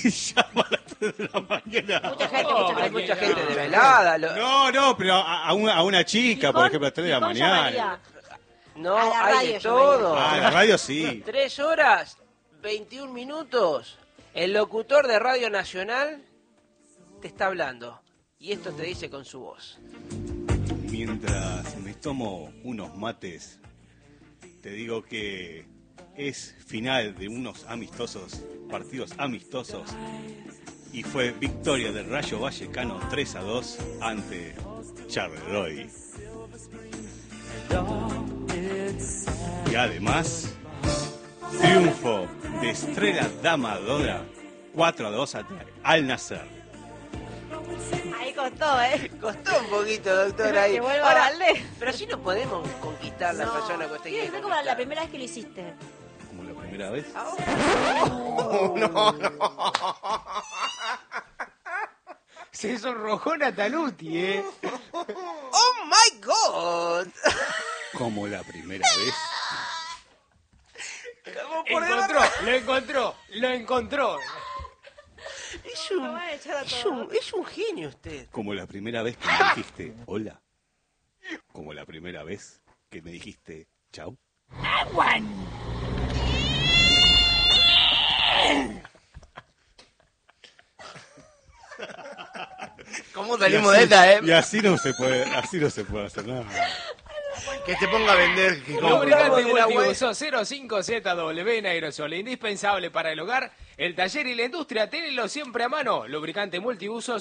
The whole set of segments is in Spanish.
llama a las 3 de la mañana? Hay mucha gente desvelada. No, pero a una chica, por ejemplo, a las 3 de la mañana. No, A la hay radio de yo todo. Ah, la radio sí. 3 horas, 21 minutos. El locutor de Radio Nacional te está hablando. Y esto te dice con su voz. Mientras me tomo unos mates, te digo que es final de unos partidos amistosos, y fue victoria del Rayo Vallecano 3-2 ante Charleroi. Y además, triunfo de Estrella Damadora 4-2 ante Al Nassr. Ahí costó, Costó un poquito, doctor, ahí. Que vuelva Ahora, Valdés. pero así no podemos conquistar la persona que usted Tiene quiere que ser como conquistar. la primera vez que lo hiciste. Como la primera vez. Se sonrojó Nataluti, ¡Oh, my God! Como la primera vez. Lo encontró. Es un genio usted. Como la primera vez que me dijiste hola. Como la primera vez que me dijiste chau. ¿Cómo salimos de esta, Y así no se puede hacer nada. Que se ponga a vender. Que Lubricante multiuso 05ZW en aerosol, indispensable para el hogar, el taller y la industria, tenelo siempre a mano. Lubricante multiuso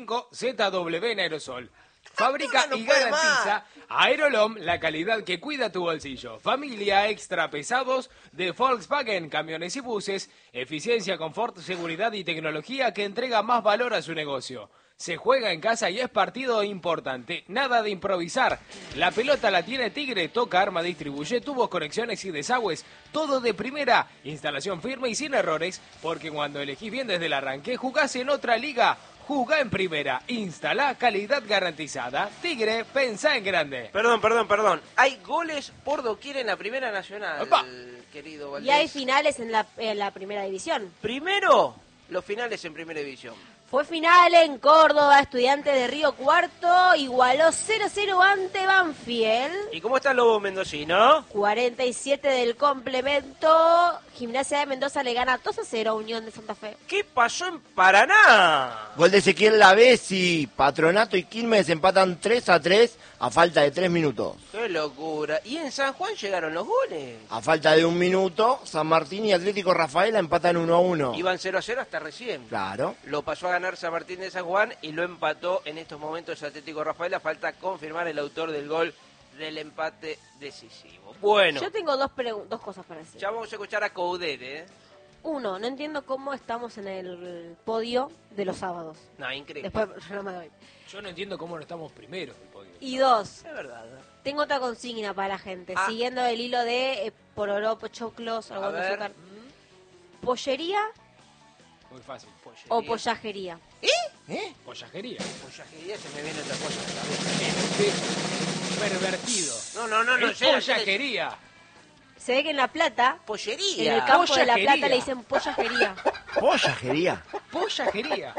05ZW en aerosol. Fabrica y garantiza Aerolom, la calidad que cuida tu bolsillo. Familia extra pesados de Volkswagen, camiones y buses. Eficiencia, confort, seguridad y tecnología que entrega más valor a su negocio. Se juega en casa y es partido importante. Nada de improvisar. La pelota la tiene Tigre. Toca, arma, distribuye tubos, conexiones y desagües. Todo de primera. Instalación firme y sin errores. Porque cuando elegís bien desde el arranque, jugás en otra liga. Jugá en primera. Instala calidad garantizada. Tigre, pensá en grande. Perdón. Hay goles por doquier en la Primera Nacional, ¡Opa! querido Valdés. Y hay finales en la primera división. Primero, los finales en Primera División. Fue final en Córdoba, Estudiantes de Río Cuarto igualó 0-0 ante Banfield. ¿Y cómo está el Lobo Mendocino? 47 del complemento, Gimnasia de Mendoza le gana 2-0 a Unión de Santa Fe. ¿Qué pasó en Paraná? Gol de Ezequiel Lavesi. Patronato y Quilmes empatan 3-3 a falta de 3 minutos. ¡Qué locura! ¿Y en San Juan llegaron los goles? A falta de 1 minuto, San Martín y Atlético Rafaela empatan 1-1. Iban 0-0 hasta recién. Claro. Lo pasó a ganar San Martín de San Juan y lo empató en estos momentos Atlético Rafaela. Falta confirmar el autor del gol del empate decisivo. Bueno, Yo tengo dos cosas para decir. ya vamos a escuchar a Coudet, ¿eh? Uno, no entiendo cómo estamos en el podio de los sábados. No, increíble. Después yo no me doy. Yo no entiendo cómo no estamos primeros. en el podio. Y dos, Es verdad. tengo otra consigna para la gente. Ah. Siguiendo el hilo de pororó, pochoclos, algodón de ver. azúcar. ¿Pollería Muy fácil. o pollajería? Pollajería. Pollajería se me viene otra cosa en la cabeza. Pervertido. No, Es llega, pollajería. Se ve que en La Plata, Pollería. en el campo de La Pollajería. Plata le dicen pollajería. Pollajería. Pollajería.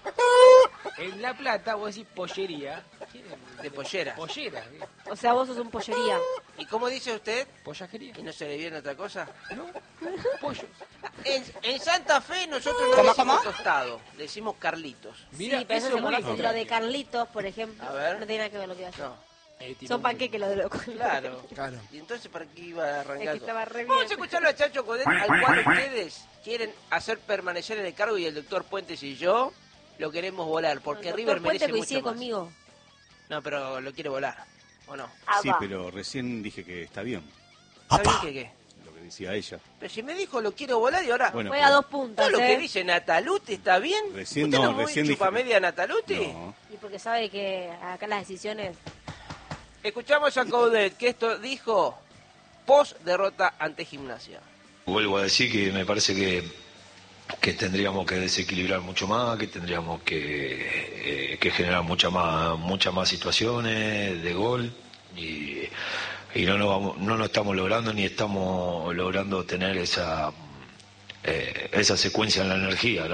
En La Plata vos decís pollería. De pollera. Pollera. ¿qué? O sea, vos sos un pollería. ¿Y cómo dice usted? Pollajería. ¿Y no se le viene otra cosa? ¿No? Pollos. En Santa Fe nosotros no decimos tostado, le decimos Carlitos. Mira, Sí, pero eso eso se es muy conoce. Lo de Carlitos, por ejemplo, A ver. no tiene nada que ver lo que iba a decir. No, tiene Son un- panqueques los de los claro. Claro. ¿Y entonces para qué iba a Es arrancar? que estaba re Vamos a bien. escucharlo a Chacho Codet, al cual ustedes quieren hacer permanecer en el cargo y el doctor Puentes y yo lo queremos volar, porque El River doctor Puente merece mucho coincide más. conmigo. No, pero lo quiere volar, ¿o no? Sí, pero recién dije que está bien, ¿Está bien que qué? lo que decía ella. Pero si me dijo lo quiero volar y ahora... Bueno, Juega pero 2 puntas, ¿Todo lo que dice Nataluti está bien? Recién ¿Usted no, no es muy recién dije- chupamedia Nataluti? no. Y porque sabe que acá las decisiones... Escuchamos a Coudet, que esto dijo post derrota ante Gimnasia. Vuelvo a decir que me parece que tendríamos que desequilibrar mucho más, que tendríamos que generar muchas más situaciones de gol y no lo estamos logrando ni estamos logrando tener esa secuencia en la energía.